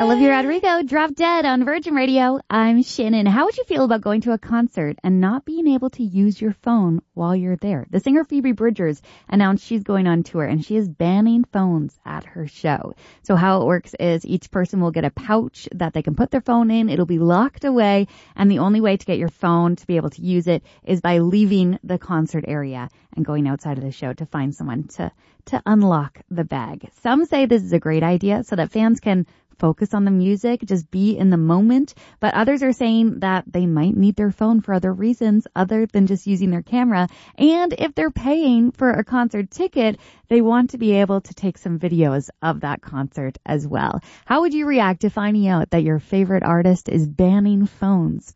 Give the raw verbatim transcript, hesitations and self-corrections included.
Olivia Rodrigo, Drop Dead on Virgin Radio. I'm Shannon. How would you feel about going to a concert and not being able to use your phone while you're there? The singer Phoebe Bridgers announced she's going on tour and she is banning phones at her show. So how it works is each person will get a pouch that they can put their phone in. It'll be locked away, and the only way to get your phone to be able to use it is by leaving the concert area and going outside of the show to find someone to, to unlock the bag. Some say this is a great idea so that fans can focus on the music, just be in the moment. But others are saying that they might need their phone for other reasons other than just using their camera. And if they're paying for a concert ticket, they want to be able to take some videos of that concert as well. How would you react to finding out that your favorite artist is banning phones?